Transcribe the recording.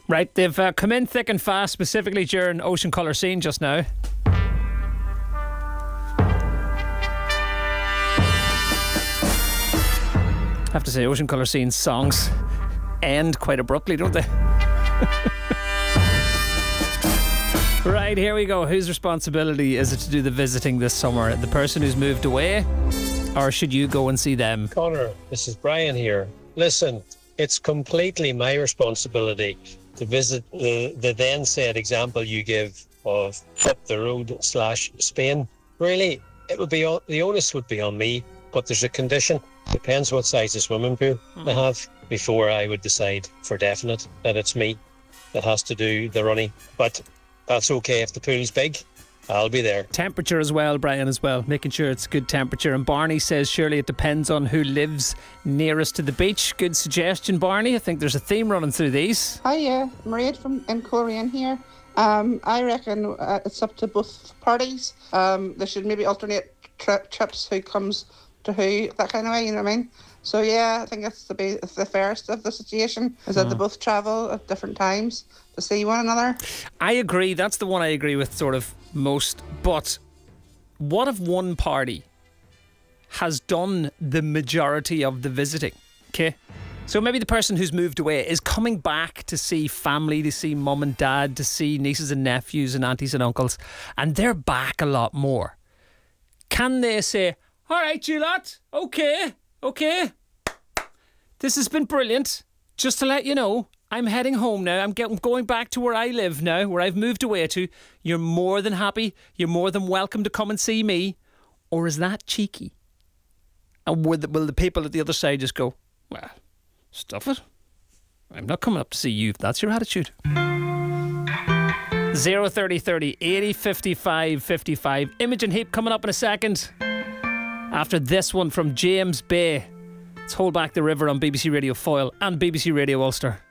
Right, they've come in thick and fast, specifically during Ocean Colour Scene just now. I have to say, Ocean Colour Scene songs end quite abruptly, don't they? Right, here we go. Whose responsibility is it to do the visiting this summer? The person who's moved away? Or should you go and see them? Connor, this is Brian here. Listen, it's completely my responsibility to visit the then said example you give of up the road / Spain. Really, it would be the onus would be on me, but there's a condition. Depends what size of swimming pool I have before I would decide for definite that it's me that has to do the running. But that's okay if the pool's big. I'll be there. Temperature as well, Brian, as well. Making sure it's good temperature. And Barney says, surely it depends on who lives nearest to the beach. Good suggestion, Barney. I think there's a theme running through these. Hi, Maria from Korean here. I reckon it's up to both parties. They should maybe alternate trips, who comes to who, that kind of way, you know what I mean? So yeah, I think it's the fairest of the situation, is that they both travel at different times to see one another. I agree. That's the one I agree with sort of most. But what if one party has done the majority of the visiting? Okay. So maybe the person who's moved away is coming back to see family, to see mum and dad, to see nieces and nephews and aunties and uncles, and they're back a lot more. Can they say, all right, you lot, okay, this has been brilliant. Just to let you know, I'm heading home now. I'm going back to where I live now, where I've moved away to. You're more than happy. You're more than welcome to come and see me. Or is that cheeky? And will the people at the other side just go, well, stuff it. I'm not coming up to see you if that's your attitude. 03030 80 55 55. Imogen Heap coming up in a second. After this one from James Bay. Let's hold back the river on BBC Radio Foyle and BBC Radio Ulster.